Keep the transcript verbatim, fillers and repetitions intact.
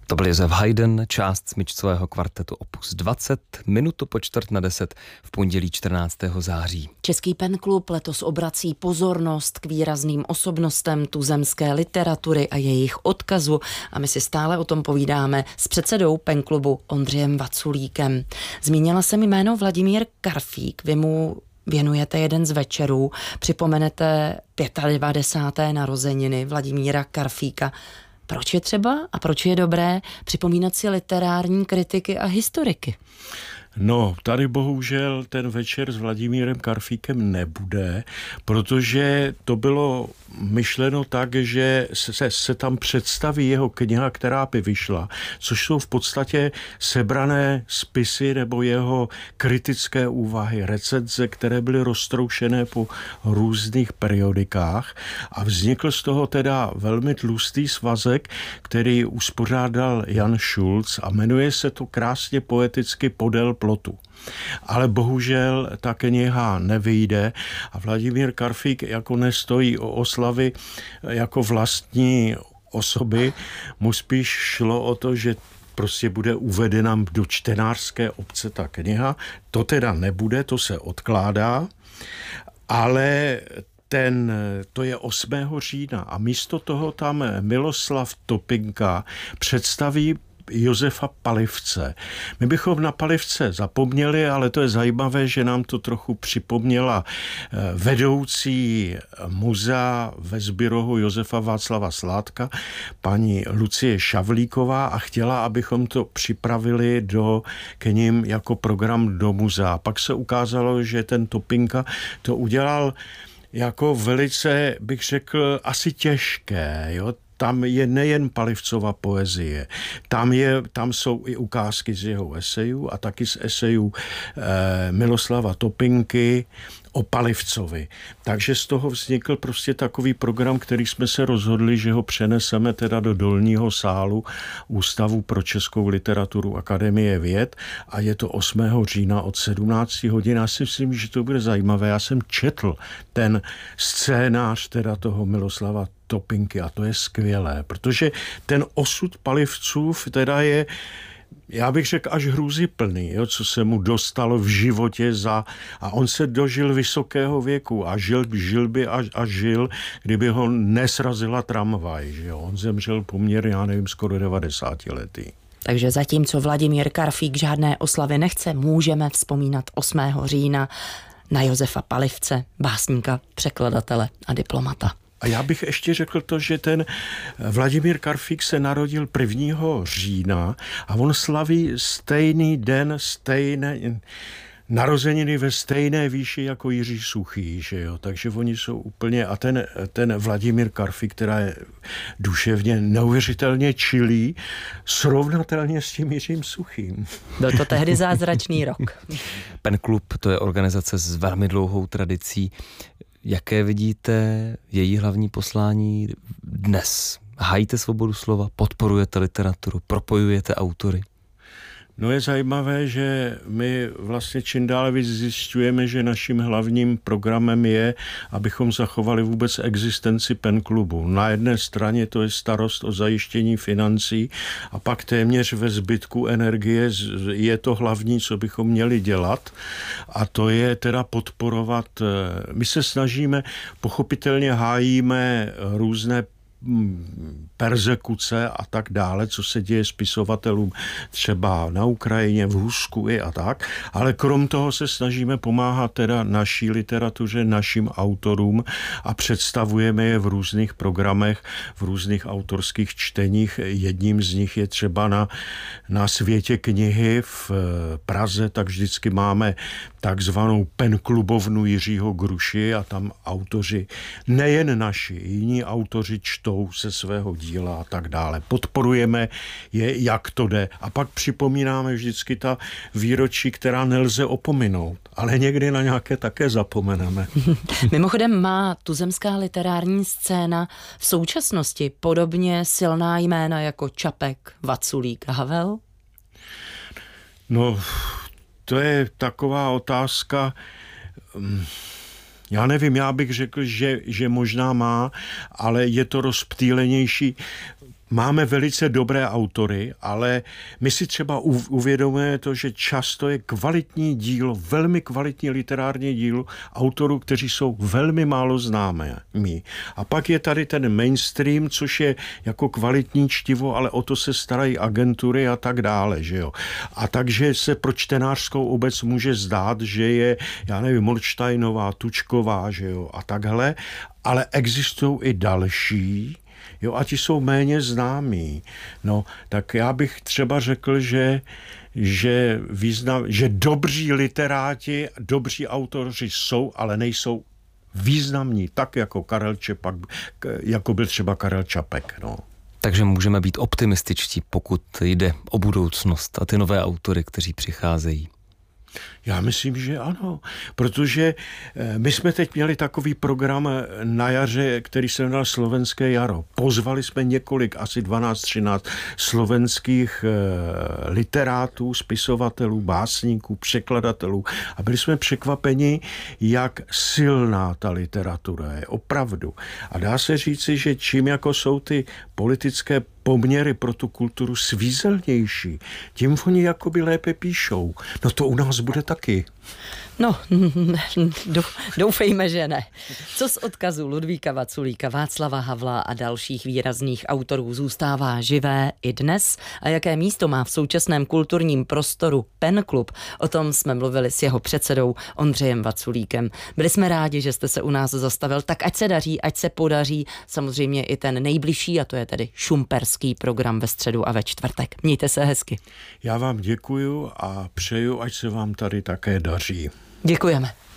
To byl Josef Haydn, část smyčcového kvartetu opus dvacet, minutu po čtvrt na deset v pondělí čtrnáctého září. Český penklub letos obrací pozornost k výrazným osobnostem tuzemské literatury a jejich odkazu a my si stále o tom povídáme s předsedou penklubu Ondřejem Vaculíkem. Zmínila jsem jméno Vladimír Karfík, vy mu věnujete jeden z večerů, připomenete devadesát pět narozeniny Vladimíra Karfíka. Proč je třeba a proč je dobré připomínat si literární kritiky a historiky? No, tady bohužel ten večer s Vladimírem Karfíkem nebude, protože to bylo myšleno tak, že se, se tam představí jeho kniha, která by vyšla, což jsou v podstatě sebrané spisy nebo jeho kritické úvahy, recenze, které byly roztroušené po různých periodikách a vznikl z toho teda velmi tlustý svazek, který uspořádal Jan Šulc a jmenuje se to krásně poeticky Podél plotu. Ale bohužel ta kniha nevyjde a Vladimír Karfík jako nestojí o oslavy jako vlastní osoby, mu spíš šlo o to, že prostě bude uvedena do čtenářské obce ta kniha. To teda nebude, to se odkládá, ale ten, to je osmého října a místo toho tam Miloslav Topinka představí Josefa Palivce. My bychom na Palivce zapomněli, ale to je zajímavé, že nám to trochu připomněla vedoucí muzea ve Zbirohu Josefa Václava Sládka, paní Lucie Šavlíková a chtěla, abychom to připravili do, k ním jako program do muzea. Pak se ukázalo, že ten Topinka to udělal jako velice, bych řekl, asi těžké, jo. Tam je nejen Palivcova poezie, tam, je, tam jsou i ukázky z jeho esejů a taky z esejů eh, Miloslava Topinky o Palivcovi. Takže z toho vznikl prostě takový program, který jsme se rozhodli, že ho přeneseme teda do dolního sálu Ústavu pro českou literaturu Akademie věd a je to osmého října od sedmnácti hodin. Já si myslím, že to bude zajímavé. Já jsem četl ten scénář teda toho Miloslava Topinky a to je skvělé, protože ten osud Palivců teda je, já bych řekl, až hrůzyplný, jo, co se mu dostalo v životě za... A on se dožil vysokého věku a žil, žil by a, a žil, kdyby ho nesrazila tramvaj. Že jo. On zemřel poměrně, já nevím, skoro devadesáti lety. Takže zatímco Vladimír Karfík žádné oslavy nechce, můžeme vzpomínat osmého října na Josefa Palivce, básníka, překladatele a diplomata. A já bych ještě řekl to, že ten Vladimír Karfík se narodil prvního října a on slaví stejný den, stejné narozeniny ve stejné výši jako Jiří Suchý, že jo, takže oni jsou úplně, a ten, ten Vladimír Karfík, která je duševně neuvěřitelně čilý, srovnatelně s tím Jiřím Suchým. Byl to tehdy zázračný rok. Penklub, to je organizace s velmi dlouhou tradicí. Jaké vidíte její hlavní poslání dnes? Hájíte svobodu slova, podporujete literaturu, propojujete autory? No je zajímavé, že my vlastně čím dále víc zjišťujeme, že naším hlavním programem je, abychom zachovali vůbec existenci penklubu. Na jedné straně to je starost o zajištění financí a pak téměř ve zbytku energie je to hlavní, co bychom měli dělat a to je teda podporovat. My se snažíme, pochopitelně hájíme různé perzekuce a tak dále, co se děje spisovatelům třeba na Ukrajině, v Rusku i a tak, ale krom toho se snažíme pomáhat teda naší literatuře, našim autorům a představujeme je v různých programech, v různých autorských čteních. Jedním z nich je třeba na, na Světě knihy v Praze, tak vždycky máme takzvanou penklubovnu Jiřího Gruši a tam autoři, nejen naši, jiní autoři čtou se svého díla a tak dále. Podporujeme je, jak to jde. A pak připomínáme vždycky ta výročí, která nelze opominout, ale někdy na nějaké také zapomeneme. Mimochodem má tuzemská literární scéna v současnosti podobně silná jména jako Čapek, Vaculík a Havel? No, to je taková otázka... Já nevím, já bych řekl, že, že možná má, ale je to rozptýlenější. máme velice dobré autory, ale my si třeba uvědomujeme to, že často je kvalitní dílo, velmi kvalitní literární dílo autorů, kteří jsou velmi málo známí. A pak je tady ten mainstream, což je jako kvalitní čtivo, ale o to se starají agentury a tak dále, že jo. A takže se pro čtenářskou obec může zdát, že je, já nevím, Molštejnová, Tučková, že jo, a takhle, ale existují i další, jo, a ti jsou méně známí. No, tak já bych třeba řekl, že, že, význam, že dobří literáti, dobří autoři jsou, ale nejsou významní, tak jako Karel Čapak, jako byl třeba Karel Čapek, no. Takže můžeme být optimističtí, pokud jde o budoucnost a ty nové autory, kteří přicházejí. Já myslím, že ano, protože my jsme teď měli takový program na jaře, který se jmenoval Slovenské jaro. Pozvali jsme několik, asi dvanáct třináct slovenských literátů, spisovatelů, básníků, překladatelů a byli jsme překvapeni, jak silná ta literatura je, opravdu. A dá se říci, že čím jako jsou ty politické poměry pro tu kulturu svízelnější, tím oni jakoby lépe píšou. No to u nás bude taky. No, doufejme, že ne. Co z odkazu Ludvíka Vaculíka, Václava Havla a dalších výrazných autorů zůstává živé i dnes a jaké místo má v současném kulturním prostoru Pen Klub? O tom jsme mluvili s jeho předsedou Ondřejem Vaculíkem. Byli jsme rádi, že jste se u nás zastavil, tak ať se daří, ať se podaří samozřejmě i ten nejbližší, a to je tedy šumperský program ve středu a ve čtvrtek. Mějte se hezky. Já vám děkuju a přeju, ať se vám tady také daří. Děkujeme.